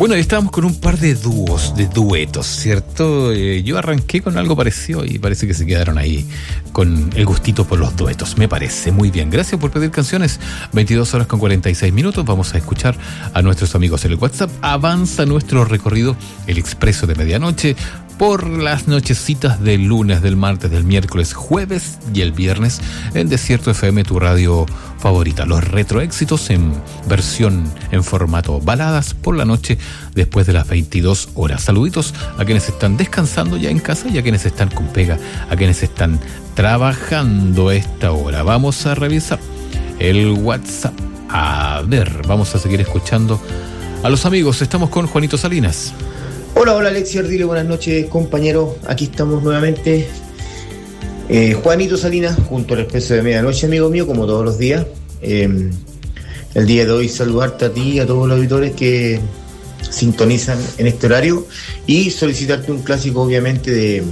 Bueno, estábamos con un par de duetos, ¿cierto? Yo arranqué con algo parecido y parece que se quedaron ahí con el gustito por los duetos. Me parece muy bien. Gracias por pedir canciones. 22 horas con 46 minutos. Vamos a escuchar a nuestros amigos en el WhatsApp. Avanza nuestro recorrido, el expreso de medianoche, por las nochecitas del lunes, del martes, del miércoles, jueves y el viernes en Desierto FM, tu radio favorita. Los retroéxitos en versión en formato baladas por la noche después de las 22 horas. Saluditos a quienes están descansando ya en casa y a quienes están con pega, a quienes están trabajando esta hora. Vamos a revisar el WhatsApp. A ver, vamos a seguir escuchando a los amigos. Estamos con Juanito Salinas. Hola Alexis Ardile, buenas noches compañero, aquí estamos nuevamente, Juanito Salinas, junto al expreso de medianoche, amigo mío, como todos los días. El día de hoy saludarte a ti y a todos los auditores que sintonizan en este horario y solicitarte un clásico obviamente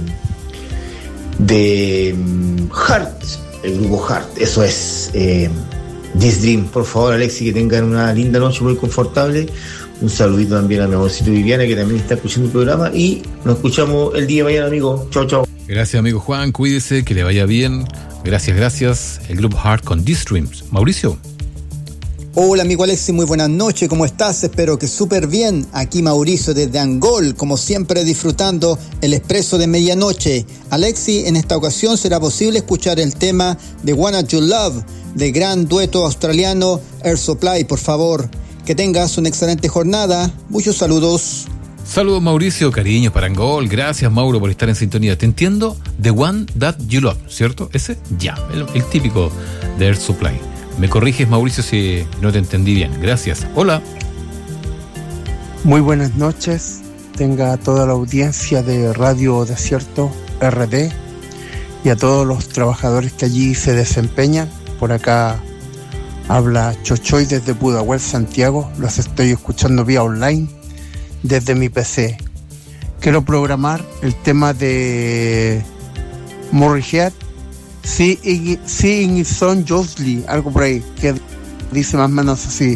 de Heart, el grupo Heart, eso es This Dream. Por favor Alexis, que tengan una linda noche muy confortable. Un saludito también a mi amorcito Viviana, que también está escuchando el programa. Y nos escuchamos el día de mañana, amigo. Chao, chao. Gracias, amigo Juan. Cuídese, que le vaya bien. Gracias. El grupo Heart con These Dreams. Mauricio. Hola, amigo Alexis. Muy buenas noches. ¿Cómo estás? Espero que súper bien. Aquí Mauricio desde Angol, como siempre disfrutando el expreso de medianoche. Alexis, en esta ocasión será posible escuchar el tema de Wanna You Love, del gran dueto australiano Air Supply, por favor. Que tengas una excelente jornada. Muchos saludos. Saludos, Mauricio. Cariños para Angol. Gracias, Mauro, por estar en sintonía. Te entiendo. The One That You Love, ¿cierto? Ese, ya. El típico de Air Supply. Me corriges, Mauricio, si no te entendí bien. Gracias. Hola. Muy buenas noches. Tenga a toda la audiencia de Radio Desierto RD y a todos los trabajadores que allí se desempeñan. Por acá habla Chochoy desde Pudahuel, Santiago. Los estoy escuchando vía online desde mi PC. Quiero programar el tema de Motorhead, Seeing His Son Josley, algo por ahí, que dice más o menos así.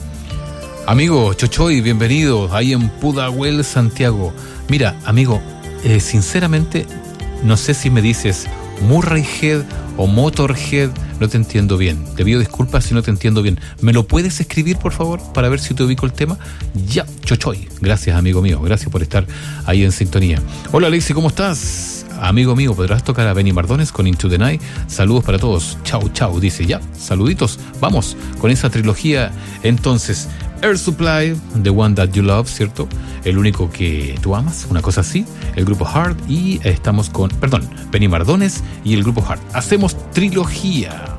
Amigo Chochoy, bienvenido ahí en Pudahuel, Santiago. Mira, amigo, sinceramente, no sé si me dices Murrayhead o Motorhead, no te entiendo bien. Te pido disculpas si no te entiendo bien. ¿Me lo puedes escribir, por favor, para ver si te ubico el tema? Ya, Chochoy. Gracias, amigo mío. Gracias por estar ahí en sintonía. Hola, Alexi, ¿cómo estás? Amigo mío, ¿podrás tocar a Benny Mardones con Into the Night? Saludos para todos. Chau, dice. Ya, saluditos. Vamos con esa trilogía. Entonces, Air Supply, The One That You Love, ¿cierto? El único que tú amas, una cosa así. El grupo Heart y estamos con, Benny Mardones y el grupo Heart. Hacemos trilogía.